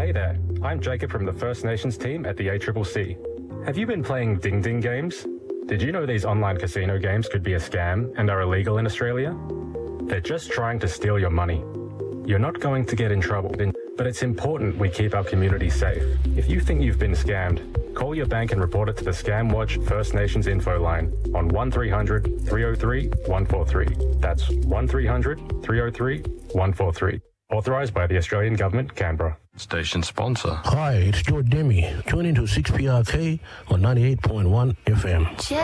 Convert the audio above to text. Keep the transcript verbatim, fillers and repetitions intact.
Hey there, I'm Jacob from the First Nations team at the A C C C. Have you been playing Ding Ding games? Did you know these online casino games could be a scam and are illegal in Australia? They're just trying to steal your money. You're not going to get in trouble, but it's important we keep our community safe. If you think you've been scammed, call your bank and report it to the Scam Watch First Nations info line on one three hundred, three oh three, one four three. That's one three hundred, three oh three, one four three. Authorised by the Australian Government, Canberra. Station sponsor. Hi, it's George Demi. Tune into six P R K on ninety-eight point one F M.